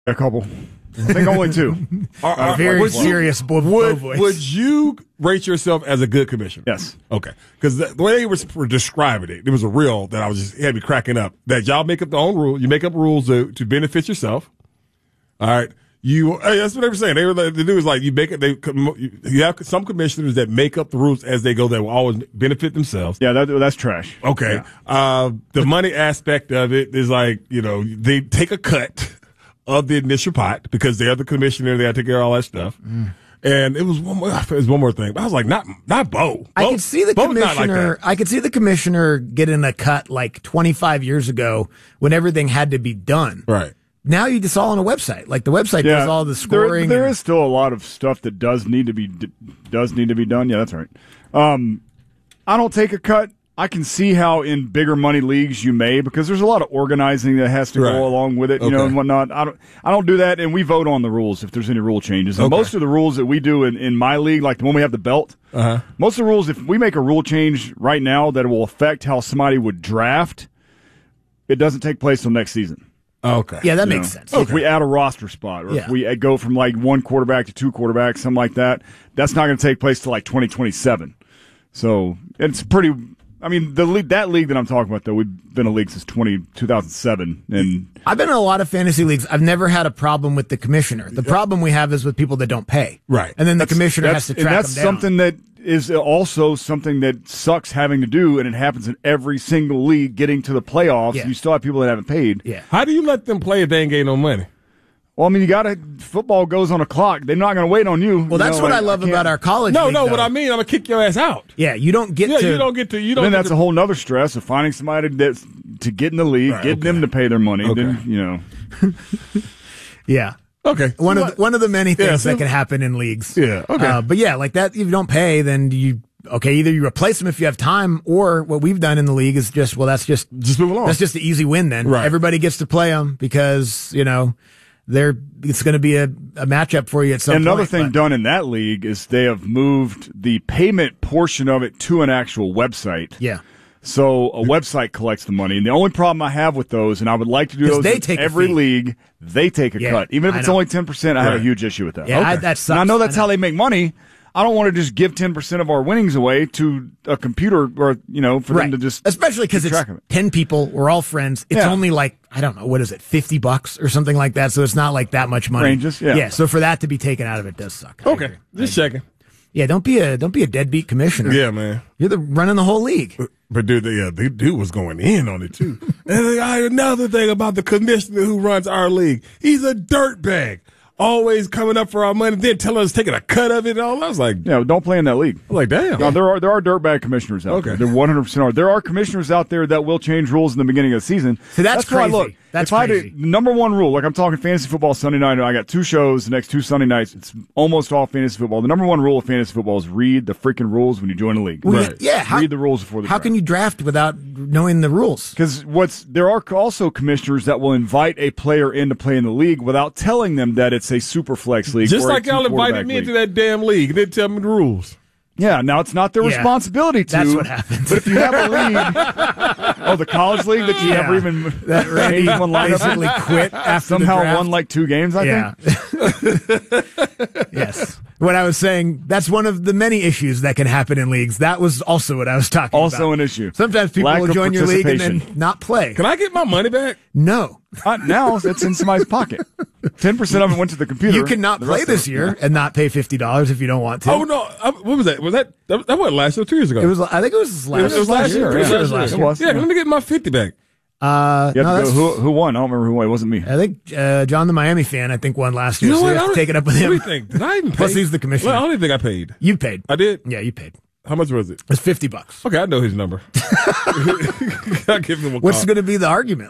A couple. I think only two. Very serious voice. Would you rate yourself as a good commissioner? Yes. Okay. Because the way they were describing it, it was a reel that it had me cracking up. That y'all make up the own rule. You make up rules to benefit yourself. All right. That's what they were saying. The dude was like, you have some commissioners that make up the rules as they go that will always benefit themselves. Yeah, that's trash. Okay. Yeah. The money aspect of it is like, they take a cut of the initial pot because they're the commissioner. They have to take care of all that stuff. And it was one more thing. I was like, not Bo. I could see the commissioner. Like I could see the commissioner getting a cut like 25 years ago when everything had to be done. Right. Now you just all on a website. Like the website does all the scoring. There is still a lot of stuff that does need to be done. Yeah, that's right. I don't take a cut. I can see how in bigger money leagues you may, because there's a lot of organizing that has to go along with it, and whatnot. I don't do that, and we vote on the rules if there's any rule changes. And most of the rules that we do in my league, like the one we have the belt, most of the rules, if we make a rule change right now that will affect how somebody would draft, it doesn't take place till next season. Okay. Yeah, that makes sense. So if we add a roster spot, or if we go from like one quarterback to two quarterbacks, something like that, that's not going to take place till like 2027. So it's pretty. I mean, that league that I'm talking about, though, we've been a league since 2007, and I've been in a lot of fantasy leagues. I've never had a problem with the commissioner. The problem we have is with people that don't pay. Right. And then the commissioner has to track them down. And that's something that is also something that sucks having to do, and it happens in every single league getting to the playoffs. Yeah. You still have people that haven't paid. Yeah. How do you let them play if they ain't getting no money? Well, I mean, football goes on a clock. They're not going to wait on you. Well, that's what I love about our college league, what I mean, I'm going to kick your ass out. Yeah, you don't get to. You don't get to. Then that's a whole nother stress of finding somebody to get in the league, getting them to pay their money. Okay. Then, Yeah. Okay. One of the many things that can happen in leagues. Yeah. Okay. But yeah, like that, if you don't pay, then either you replace them if you have time, or what we've done in the league is just move along. That's just the easy win then. Right. Everybody gets to play them because, it's going to be a matchup for you at some point. Another thing done in that league is they have moved the payment portion of it to an actual website. Yeah. So a website collects the money. And the only problem I have with those, and I would like to do those in every league, they take a cut. Even if it's only 10%, I have a huge issue with that. Yeah, that sucks. And I know that's how they make money. I don't want to just give 10% of our winnings away to a computer or, for them to just. Especially because it's 10 people. We're all friends. It's only like, I don't know, what is it, $50 or something like that. So it's not like that much money. Ranges, yeah. Yeah. So for that to be taken out of it does suck. Okay. Just checking. Yeah. Don't be a deadbeat commissioner. Yeah, man. You're running the whole league. But dude, the dude was going in on it too. And another thing about the commissioner who runs our league, he's a dirtbag. Always coming up for our money, then telling us taking a cut of it and all. I was like, don't play in that league. I'm like, damn. No, there are dirtbag commissioners out there. There 100% are. There are commissioners out there that will change rules in the beginning of the season. So that's crazy. Why, look, that's crazy. Number one rule, like I'm talking fantasy football Sunday night. I got two shows the next two Sunday nights. It's almost all fantasy football. The number one rule of fantasy football is read the freaking rules when you join a league. Right. Yeah. Read the rules before the draft. How can you draft without knowing the rules? Because there are also commissioners that will invite a player in to play in the league without telling them that it's a super flex league. Just like y'all invited me into that damn league. They didn't tell me the rules. Yeah, now it's not their responsibility to. That's what happens. But if you have a league, the college league that you never even that Randy basically quit after somehow won like 2 games. I think. Yes. What I was saying, that's one of the many issues that can happen in leagues. That was also what I was talking about. Also an issue. Sometimes people will join your league and then not play. Can I get my money back? No. Now it's in somebody's pocket. 10% of it went to the computer. You cannot play this year and not pay $50 if you don't want to. Oh no! What was that? That wasn't last year? 2 years ago. It was. I think it was last. It was last year. It was. Yeah, let me get my 50 back. Who won? I don't remember who won. It wasn't me. I think John, the Miami fan, won last year. You know so you have to take it up with him. What do you think? Did I even pay? Plus, he's the commissioner. Well, I don't even think I paid. You paid. I did? Yeah, you paid. How much was it? It was $50. Okay, I know his number. I'll give him a call. What's going to be the argument?